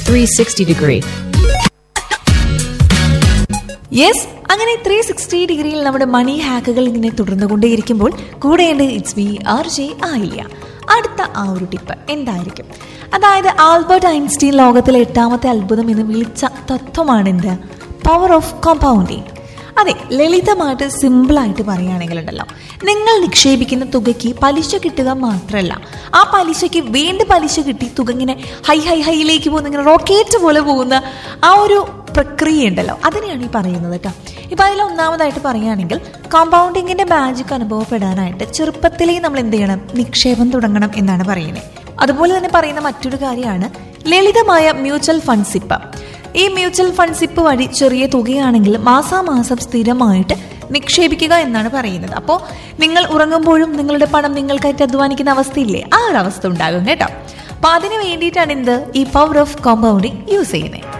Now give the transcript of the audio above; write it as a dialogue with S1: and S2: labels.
S1: 360 degree.
S2: Yes, അങ്ങനെ 360 ഡിഗ്രിയിൽ നമ്മുടെ മണി ഹാക്കുകൾ ഇങ്ങനെ തുടർന്നുകൊണ്ടേയിരിക്കുമ്പോൾ കൂടെയുണ്ട് ഇറ്റ്സ് മീ RJ ആയില്ല. അടുത്ത ആ ഒരു ടിപ്പ് എന്തായിരിക്കും? അതായത് ആൽബർട്ട് ഐൻസ്റ്റീൻ ലോകത്തിലെ 8ാമത്തെ അത്ഭുതം എന്ന് വിളിച്ച തത്വമാണ് എന്ത്? Power of compounding. അതെ, ലളിതമായിട്ട് സിമ്പിളായിട്ട് പറയുകയാണെങ്കിൽ ഉണ്ടല്ലോ, നിങ്ങൾ നിക്ഷേപിക്കുന്ന തുകയ്ക്ക് പലിശ കിട്ടുക മാത്രമല്ല, ആ പലിശയ്ക്ക് വീണ്ടും പലിശ കിട്ടി തുക ഇങ്ങനെ ഹൈയിലേക്ക് പോകുന്ന, ഇങ്ങനെ റോക്കറ്റ് പോലെ പോകുന്ന ആ ഒരു പ്രക്രിയ ഉണ്ടല്ലോ, അതിനെയാണ് ഈ പറയുന്നത് കേട്ടോ. ഇപ്പം അതിൽ ഒന്നാമതായിട്ട് പറയുകയാണെങ്കിൽ കോമ്പൗണ്ടിങ്ങിന്റെ മാജിക് അനുഭവപ്പെടാനായിട്ട് ചെറുപ്പത്തിലേ നമ്മൾ എന്ത് ചെയ്യണം? നിക്ഷേപം തുടങ്ങണം എന്നാണ് പറയുന്നത്. അതുപോലെ തന്നെ പറയുന്ന മറ്റൊരു കാര്യമാണ് ലളിതമായ മ്യൂച്വൽ ഫണ്ട് സിപ്പ്. ഈ മ്യൂച്വൽ ഫണ്ട് സിപ്പ് വഴി ചെറിയ തുകയാണെങ്കിൽ മാസാമാസം സ്ഥിരമായിട്ട് നിക്ഷേപിക്കുക എന്നാണ് പറയുന്നത്. അപ്പോൾ നിങ്ങൾ ഉറങ്ങുമ്പോഴും നിങ്ങളുടെ പണം നിങ്ങൾക്കായിട്ട് അധ്വാനിക്കുന്ന അവസ്ഥയില്ലേ, ആ ഒരു അവസ്ഥ ഉണ്ടാകും കേട്ടോ. അപ്പോൾ അതിന് വേണ്ടിയിട്ടാണ് എന്ത് ഈ പവർ ഓഫ് കോമ്പൗണ്ടിങ് യൂസ് ചെയ്യുന്നത്.